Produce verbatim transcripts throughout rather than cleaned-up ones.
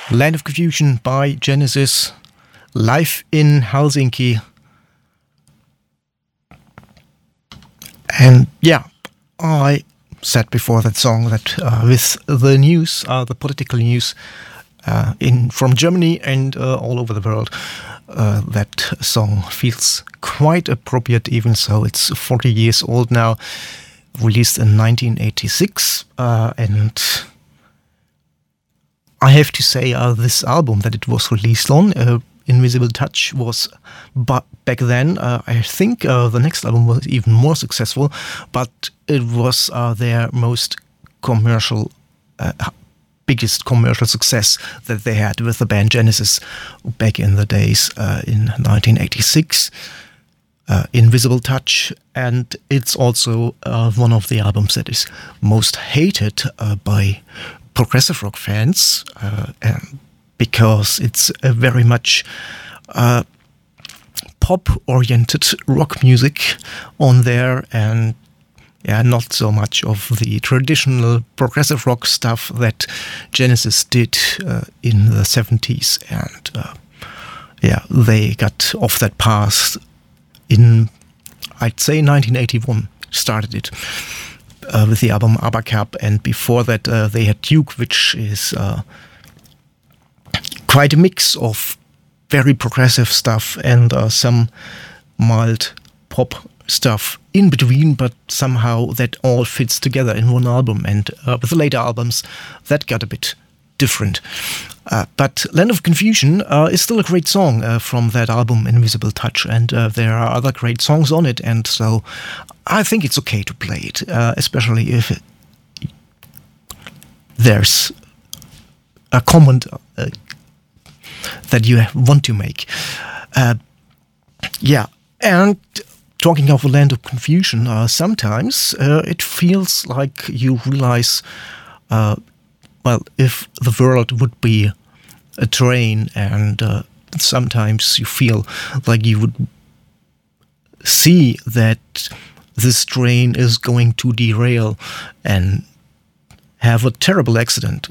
Land of Confusion by Genesis, live in Helsinki. And yeah, I said before that song that uh, with the news, uh, the political news uh, in from Germany and uh, all over the world, uh, that song feels quite appropriate. Even so, it's forty years old now, released in nineteen eighty-six, uh, and I have to say uh, this album that it was released on, uh, Invisible Touch, was ba- back then, uh, I think uh, the next album was even more successful, but it was uh, their most commercial, uh, biggest commercial success that they had with the band Genesis back in the days uh, in nineteen eighty-six. Uh, Invisible Touch, and it's also uh, one of the albums that is most hated uh, by progressive rock fans, uh, because it's a very much uh, pop-oriented rock music on there, and yeah, not so much of the traditional progressive rock stuff that Genesis did uh, in the seventies, and uh, yeah, they got off that path in, I'd say, nineteen eighty-one, started it. Uh, with the album Abacab, and before that uh, they had Duke, which is uh, quite a mix of very progressive stuff and uh, some mild pop stuff in between, but somehow that all fits together in one album, and uh, with the later albums that got a bit different. Uh, but Land of Confusion uh, is still a great song uh, from that album Invisible Touch, and uh, there are other great songs on it, and so I think it's okay to play it, uh, especially if it, there's a comment uh, that you want to make. Uh, yeah, and talking of a Land of Confusion, uh, sometimes uh, it feels like you realize, uh, well, if the world would be a train, and uh, sometimes you feel like you would see that this train is going to derail and have a terrible accident.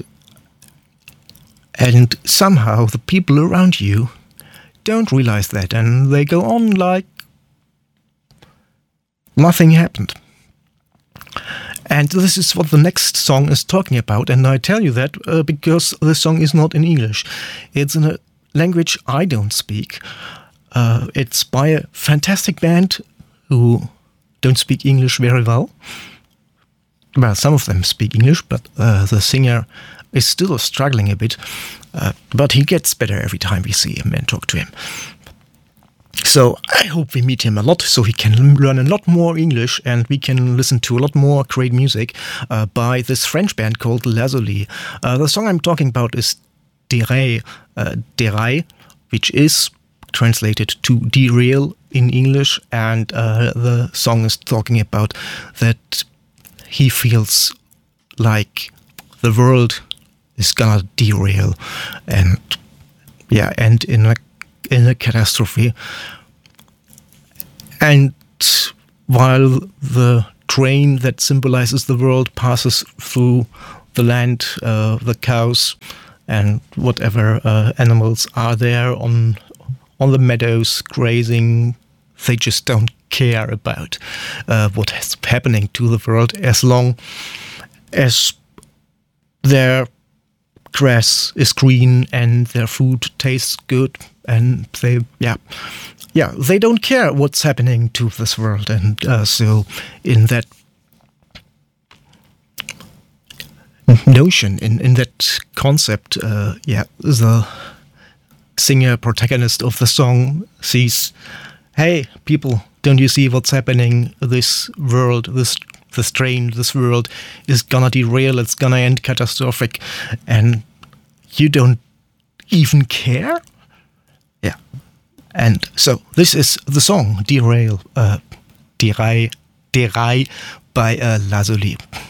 And somehow the people around you don't realize that, and they go on like nothing happened. And this is what the next song is talking about, and I tell you that uh, because the song is not in English. It's in a language I don't speak. Uh, it's by a fantastic band who don't speak English very well. Well, some of them speak English, but uh, the singer is still struggling a bit. Uh, but he gets better every time we see him and talk to him. So I hope we meet him a lot, so he can learn a lot more English, and we can listen to a lot more great music uh, by this French band called Lazuli. Uh, the song I'm talking about is Déraille, uh, Déraille, which is translated to derail in English, and uh, the song is talking about that he feels like the world is gonna derail and yeah, and in a in a catastrophe. And while the train that symbolizes the world passes through the land, uh, the cows and whatever uh, animals are there on on the meadows grazing, they just don't care about uh, what is happening to the world as long as their grass is green and their food tastes good, and they yeah yeah they don't care what's happening to this world. And uh, so in that notion, in in that concept, uh, yeah the singer protagonist of the song sees, hey people, don't you see what's happening? This world, this this train, this world is gonna derail, it's gonna end catastrophic, and you don't even care? Yeah. And so this is the song Derail, uh, Déraille, Déraille by uh, Lazuli.